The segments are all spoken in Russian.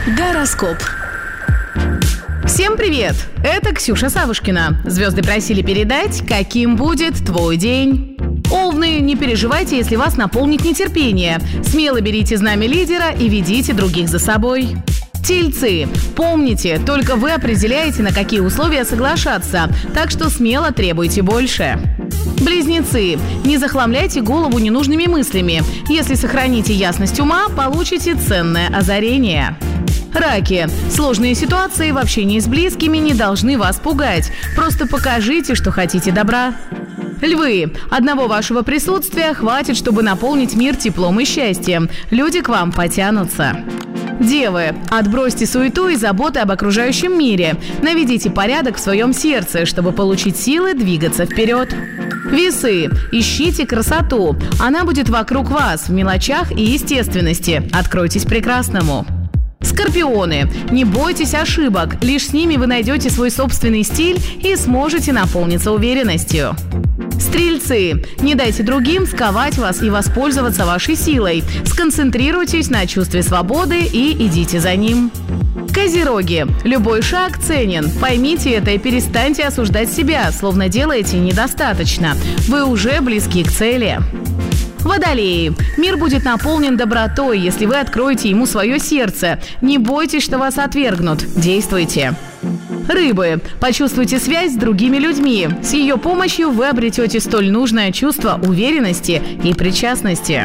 Гороскоп. Всем привет! Это Ксюша Савушкина. Звезды просили передать, каким будет твой день. Овны, не переживайте, если вас наполнит нетерпение. Смело берите знамя лидера и ведите других за собой. Тельцы, помните, только вы определяете, на какие условия соглашаться, так что смело требуйте больше. Близнецы, не захламляйте голову ненужными мыслями. Если сохраните ясность ума, получите ценное озарение. Раки, сложные ситуации в общении с близкими не должны вас пугать. Просто покажите, что хотите добра. Львы, одного вашего присутствия хватит, чтобы наполнить мир теплом и счастьем. Люди к вам потянутся. Девы, отбросьте суету и заботы об окружающем мире. Наведите порядок в своем сердце, чтобы получить силы двигаться вперед. Весы, ищите красоту. Она будет вокруг вас, в мелочах и естественности. Откройтесь прекрасному. Скорпионы, не бойтесь ошибок. Лишь с ними вы найдете свой собственный стиль и сможете наполниться уверенностью. Стрельцы, не дайте другим сковать вас и воспользоваться вашей силой. Сконцентрируйтесь на чувстве свободы и идите за ним. Козероги, любой шаг ценен. Поймите это и перестаньте осуждать себя, словно делаете недостаточно. Вы уже близки к цели. Водолеи, мир будет наполнен добротой, если вы откроете ему свое сердце. Не бойтесь, что вас отвергнут. Действуйте. Рыбы, почувствуйте связь с другими людьми. С ее помощью вы обретете столь нужное чувство уверенности и причастности.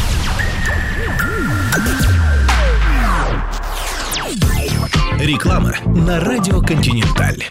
Реклама на радио «Континенталь».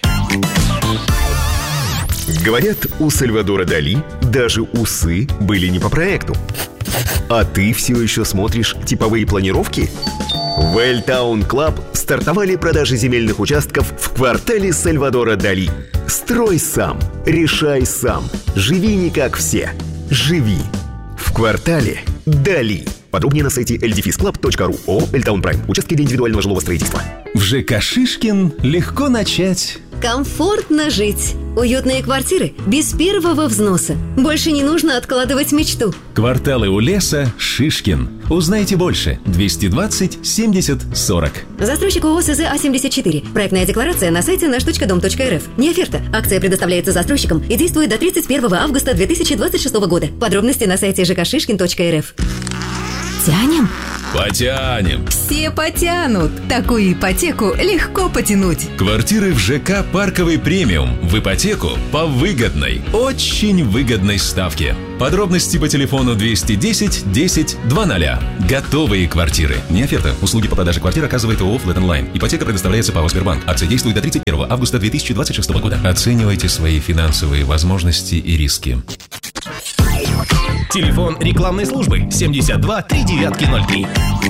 Говорят, у Сальвадора Дали даже усы были не по проекту. А ты все еще смотришь типовые планировки? В Эльтаун Клаб стартовали продажи земельных участков в квартале Сальвадора Дали. Строй сам, решай сам, живи не как все. Живи в квартале Дали. Подробнее на сайте ldefisclub.ru. ООО «Эльтаун Прайм». Участки для индивидуального жилого строительства. В ЖК «Шишкин» легко начать. Комфортно жить. Уютные квартиры без первого взноса. Больше не нужно откладывать мечту. Кварталы у леса «Шишкин». Узнайте больше. 220 70 40. Застройщик ООО СЗ А-74. Проектная декларация на сайте наш.дом.рф. Не оферта. Акция предоставляется застройщикам и действует до 31 августа 2026 года. Подробности на сайте жкшишкин.рф. Тянем? Потянем. Все потянут. Такую ипотеку легко потянуть. Квартиры в ЖК «Парковый премиум» в ипотеку по выгодной, очень выгодной ставке. Подробности по телефону 210 10 00. Готовые квартиры. Не оферта. Услуги по продаже квартир оказывает ООО «Флэт Онлайн». Ипотека предоставляется ПАО «Сбербанк». Акция действует до 31 августа 2026 года. Оценивайте свои финансовые возможности и риски. Телефон рекламной службы 72 3903.